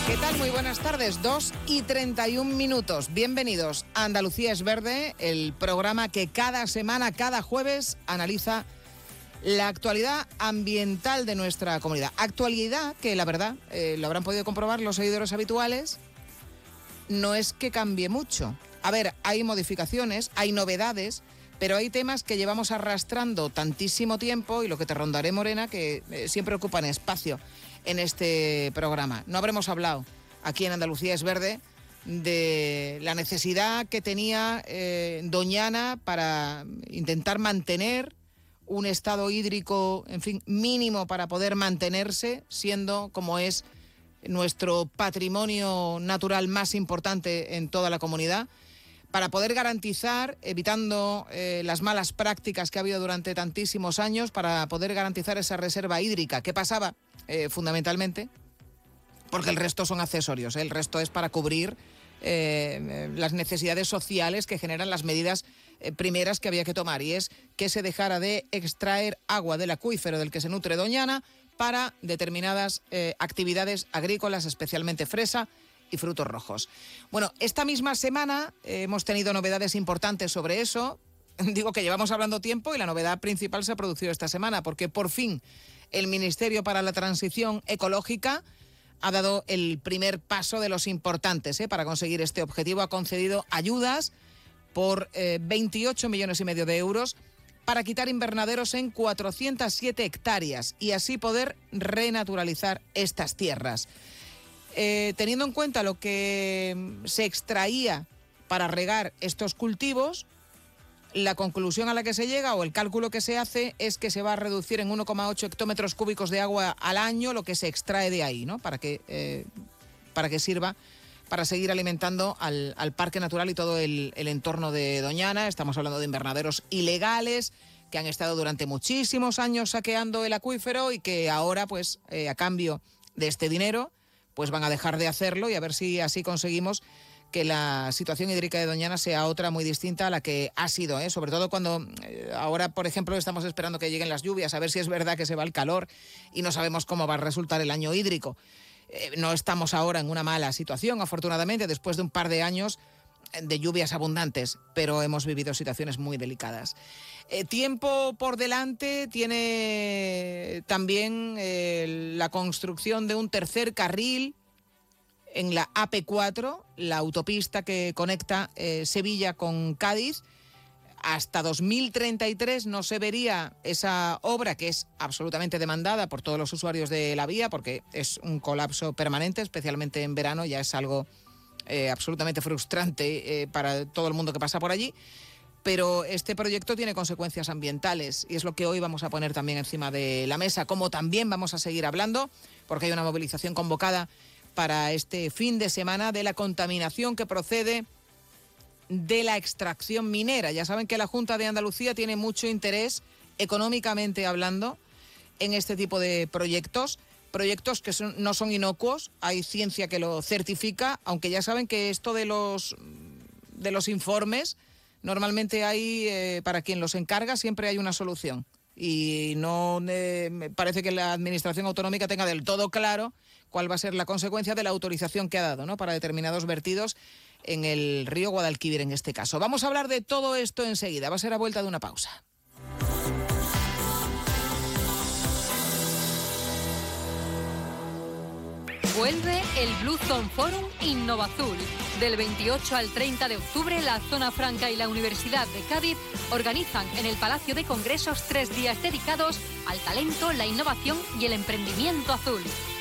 ¿Qué tal? Muy buenas tardes, 2:31. Bienvenidos a Andalucía es Verde, el programa que cada semana, cada jueves, analiza la actualidad ambiental de nuestra comunidad. Actualidad que, la verdad, lo habrán podido comprobar los seguidores habituales, no es que cambie mucho. A ver, hay modificaciones, hay novedades, pero hay temas que llevamos arrastrando tantísimo tiempo y lo que te rondaré, Morena, que siempre ocupan espacio en este programa. No habremos hablado aquí en Andalucía es Verde de la necesidad que tenía Doñana para intentar mantener un estado hídrico, en fin, mínimo para poder mantenerse, siendo como es nuestro patrimonio natural más importante en toda la comunidad, para poder garantizar, evitando las malas prácticas que ha habido durante tantísimos años, para poder garantizar esa reserva hídrica. ¿Qué pasaba? Fundamentalmente, porque el resto son accesorios, el resto es para cubrir las necesidades sociales que generan las medidas primeras que había que tomar, y es que se dejara de extraer agua del acuífero del que se nutre Doñana para determinadas actividades agrícolas, especialmente fresa y frutos rojos. Bueno, esta misma semana hemos tenido novedades importantes sobre eso. Digo que llevamos hablando tiempo y la novedad principal se ha producido esta semana, porque por fin el Ministerio para la Transición Ecológica ha dado el primer paso de los importantes para conseguir este objetivo. Ha concedido ayudas por 28,5 millones de euros para quitar invernaderos en 407 hectáreas y así poder renaturalizar estas tierras. Teniendo en cuenta lo que se extraía para regar estos cultivos, la conclusión a la que se llega o el cálculo que se hace es que se va a reducir en 1,8 hectómetros cúbicos de agua al año lo que se extrae de ahí, ¿no? Para que sirva para seguir alimentando al Parque Natural y todo el entorno de Doñana. Estamos hablando de invernaderos ilegales que han estado durante muchísimos años saqueando el acuífero y que ahora, pues, a cambio de este dinero, pues van a dejar de hacerlo, y a ver si así conseguimos que la situación hídrica de Doñana sea otra muy distinta a la que ha sido, sobre todo cuando ahora, por ejemplo, estamos esperando que lleguen las lluvias, a ver si es verdad que se va el calor y no sabemos cómo va a resultar el año hídrico. No estamos ahora en una mala situación, afortunadamente, después de un par de años de lluvias abundantes, pero hemos vivido situaciones muy delicadas. Tiempo por delante tiene también la construcción de un tercer carril en la AP4, la autopista que conecta Sevilla con Cádiz. Hasta 2033 no se vería esa obra, que es absolutamente demandada por todos los usuarios de la vía, porque es un colapso permanente, especialmente en verano, ya es algo absolutamente frustrante para todo el mundo que pasa por allí. Pero este proyecto tiene consecuencias ambientales y es lo que hoy vamos a poner también encima de la mesa, como también vamos a seguir hablando, porque hay una movilización convocada para este fin de semana de la contaminación que procede de la extracción minera. Ya saben que la Junta de Andalucía tiene mucho interés, económicamente hablando, en este tipo de proyectos que no son inocuos, hay ciencia que lo certifica, aunque ya saben que esto de los informes, normalmente hay, para quien los encarga, siempre hay una solución. Y no me parece que la Administración Autonómica tenga del todo claro cuál va a ser la consecuencia de la autorización que ha dado, ¿no?, para determinados vertidos en el río Guadalquivir, en este caso. Vamos a hablar de todo esto enseguida, va a ser a vuelta de una pausa. Vuelve el Blue Zone Forum Innovazul. Del 28 al 30 de octubre, la Zona Franca y la Universidad de Cádiz organizan en el Palacio de Congresos 3 días dedicados al talento, la innovación y el emprendimiento azul.